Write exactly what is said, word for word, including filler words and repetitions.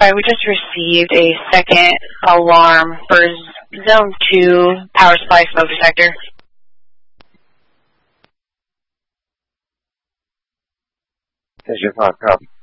Alright, we just received a second alarm for Zone two power supply smoke detector. Here's your five, copy.